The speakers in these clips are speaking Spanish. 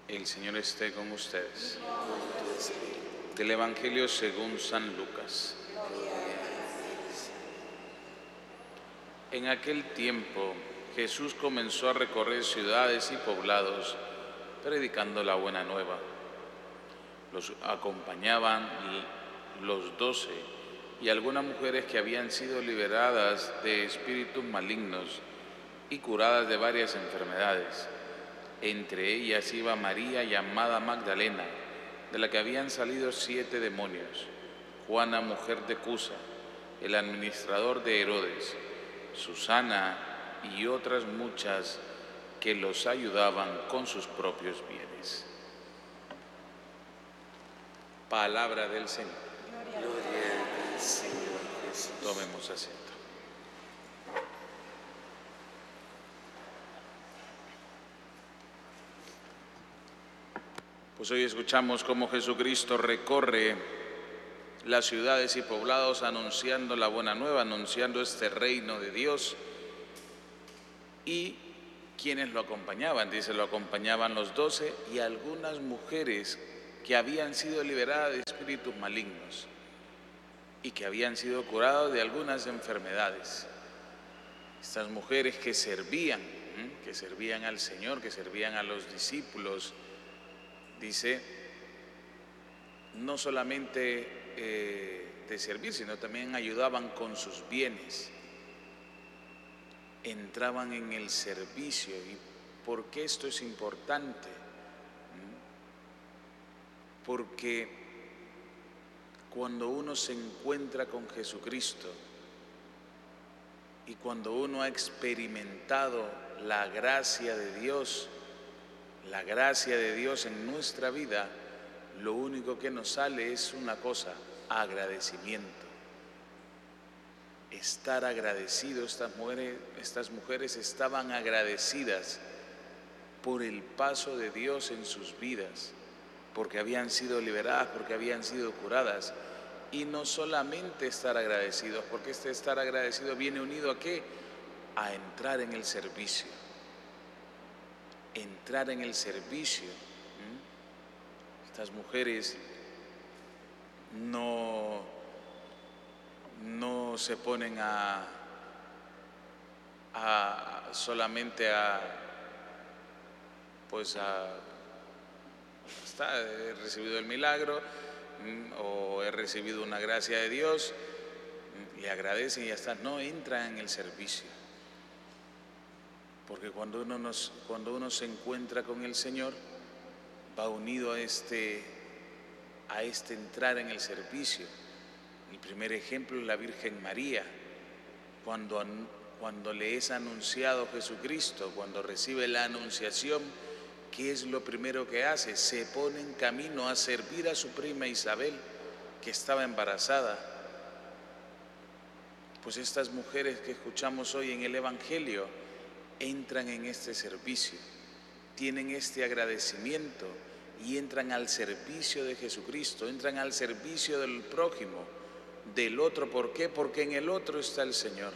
El Señor esté con ustedes. Del Evangelio según San Lucas. En aquel tiempo Jesús comenzó a recorrer ciudades y poblados, predicando la buena nueva. Los acompañaban los 12 y algunas mujeres que habían sido liberadas de espíritus malignos y curadas de varias enfermedades. Entre ellas iba María, llamada Magdalena, de la que habían salido 7 demonios, Juana, mujer de Cusa, el administrador de Herodes, Susana y otras muchas que los ayudaban con sus propios bienes. Palabra del Señor. Gloria al Señor Jesús. Tomemos asiento. Pues hoy escuchamos cómo Jesucristo recorre las ciudades y poblados anunciando la buena nueva, anunciando este reino de Dios. Y quienes lo acompañaban, dice, lo acompañaban los 12 y algunas mujeres que habían sido liberadas de espíritus malignos y que habían sido curadas de algunas enfermedades. Estas mujeres que servían al Señor, que servían a los discípulos, dice, no solamente de servir, sino también ayudaban con sus bienes, entraban en el servicio. ¿Y por qué esto es importante? Porque cuando uno se encuentra con Jesucristo y cuando uno ha experimentado la gracia de Dios en nuestra vida, lo único que nos sale es una cosa: agradecimiento. Estar agradecido. Estas mujeres estaban agradecidas por el paso de Dios en sus vidas, porque habían sido liberadas, porque habían sido curadas. Y no solamente estar agradecidos, porque este estar agradecido viene unido ¿a qué? A entrar en el servicio. Entrar en el servicio. Estas mujeres no se ponen solamente he recibido el milagro o he recibido una gracia de Dios, le agradecen y ya está. No, entran en el servicio. Porque cuando uno se encuentra con el Señor, va unido a este entrar en el servicio. El primer ejemplo es la Virgen María. Cuando le es anunciado Jesucristo, cuando recibe la anunciación, ¿qué es lo primero que hace? Se pone en camino a servir a su prima Isabel, que estaba embarazada. Pues estas mujeres que escuchamos hoy en el Evangelio entran en este servicio, tienen este agradecimiento y entran al servicio de Jesucristo, entran al servicio del prójimo, del otro. ¿Por qué? Porque en el otro está el Señor.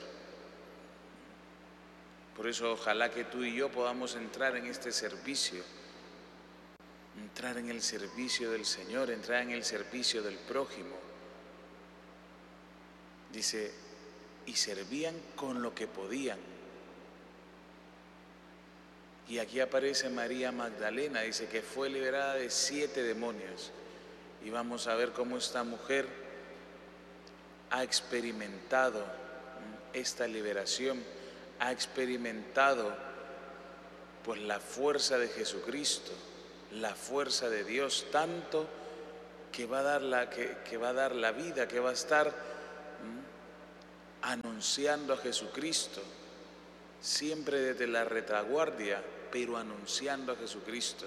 Por eso ojalá que tú y yo podamos entrar en este servicio, entrar en el servicio del Señor, entrar en el servicio del prójimo. Dice, y servían con lo que podían. Y aquí aparece María Magdalena, dice que fue liberada de 7 demonios. Y vamos a ver cómo esta mujer ha experimentado esta liberación, ha experimentado pues la fuerza de Jesucristo, la fuerza de Dios, tanto que va a dar la vida, que va a estar anunciando a Jesucristo, siempre desde la retaguardia, pero anunciando a Jesucristo.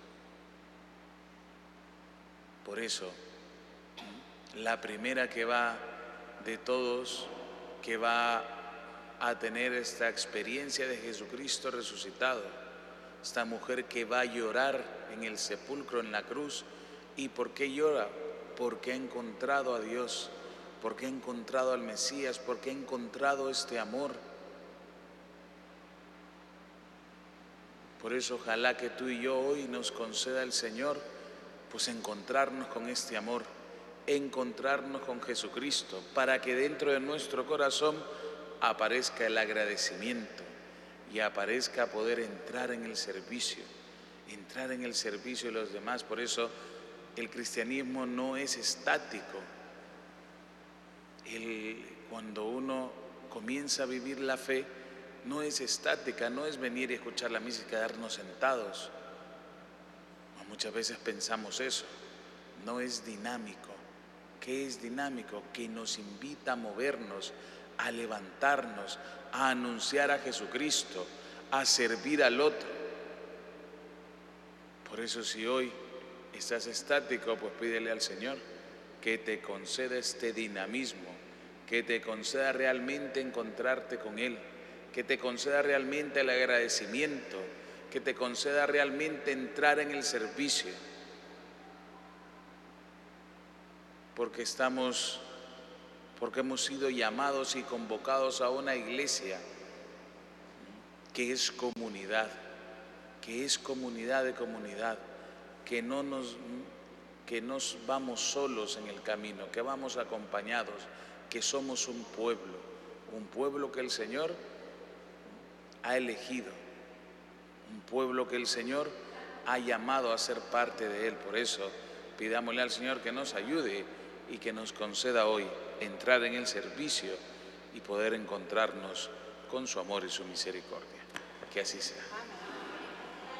Por eso, la primera que va de todos, que va a tener esta experiencia de Jesucristo resucitado, esta mujer que va a llorar en el sepulcro, en la cruz. ¿Y por qué llora? Porque ha encontrado a Dios, porque ha encontrado al Mesías, porque ha encontrado este amor. Por eso ojalá que tú y yo hoy nos conceda el Señor, pues encontrarnos con este amor, encontrarnos con Jesucristo, para que dentro de nuestro corazón aparezca el agradecimiento y aparezca poder entrar en el servicio de los demás. Por eso el cristianismo no es estático. Cuando uno comienza a vivir la fe, no es estática, no es venir y escuchar la misa y quedarnos sentados. Muchas veces pensamos eso. No es dinámico. ¿Qué es dinámico? Que nos invita a movernos, a levantarnos, a anunciar a Jesucristo, a servir al otro. Por eso si hoy estás estático, pues pídele al Señor que te conceda este dinamismo, que te conceda realmente encontrarte con Él, que te conceda realmente el agradecimiento, que te conceda realmente entrar en el servicio. Porque hemos sido llamados y convocados a una iglesia que es comunidad de comunidad, que no nos vamos solos en el camino, que vamos acompañados, que somos un pueblo que el Señor ha elegido, un pueblo que el Señor ha llamado a ser parte de Él. Por eso pidámosle al Señor que nos ayude y que nos conceda hoy entrar en el servicio y poder encontrarnos con su amor y su misericordia. Que así sea.